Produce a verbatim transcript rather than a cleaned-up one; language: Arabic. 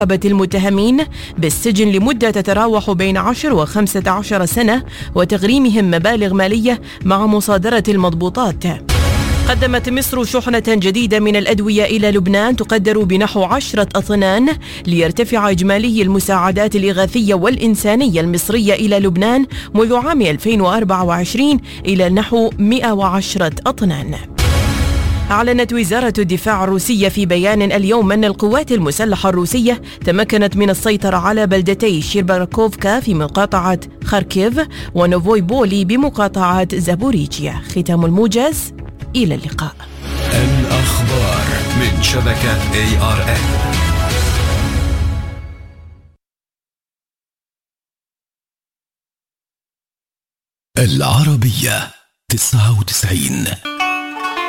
المتهمين بالسجن لمدة تتراوح بين عشر وخمسة عشر سنة وتغريمهم مبالغ مالية مع مصادرة المضبوطات. قدمت مصر شحنة جديدة من الأدوية إلى لبنان تقدر بنحو عشرة أطنان ليرتفع إجمالي المساعدات الإغاثية والإنسانية المصرية إلى لبنان منذ عام ألفين وأربعة وعشرين إلى نحو مئة وعشرة أطنان. أعلنت وزارة الدفاع الروسية في بيان اليوم أن القوات المسلحة الروسية تمكنت من السيطرة على بلدتي شيرباكوفكا في مقاطعة خاركيف ونوفوي بولي بمقاطعة زابوريجيا. ختام الموجز، إلى اللقاء. الأخبار من شبكة إيه آر إن. العربية تسعة وتسعين.